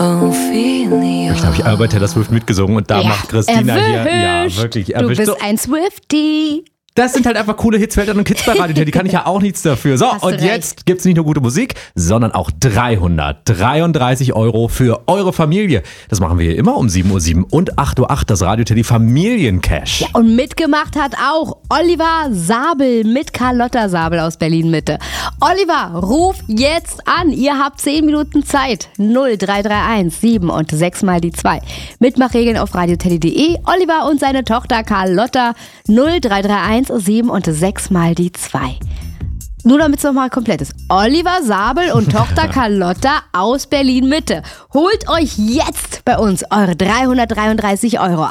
Ich glaube, ich habe bei Taylor Swift mitgesungen und da macht Christina hier wirklich erwischt. Du bist ein Swiftie. Das sind halt einfach coole Hits, Eltern und Kids bei Radio Teddy, kann ich ja auch nichts dafür. So, und jetzt gibt's nicht nur gute Musik, sondern auch 333 € für eure Familie. Das machen wir hier immer um 7:07 Uhr und 8:08 Uhr, das Radio Teddy Familiencash. Ja, und mitgemacht hat auch Oliver Sabel mit Carlotta Sabel aus Berlin-Mitte. Oliver, ruf jetzt an. Ihr habt 10 Minuten Zeit. 0331 7 und 6 mal die 2. Mitmachregeln auf radioteddy.de. Oliver und seine Tochter Carlotta 0331 7 und 6 mal die 2. Nur damit es nochmal komplett ist. Oliver Sabel und Tochter Carlotta aus Berlin-Mitte. Holt euch jetzt bei uns eure 333 € ab.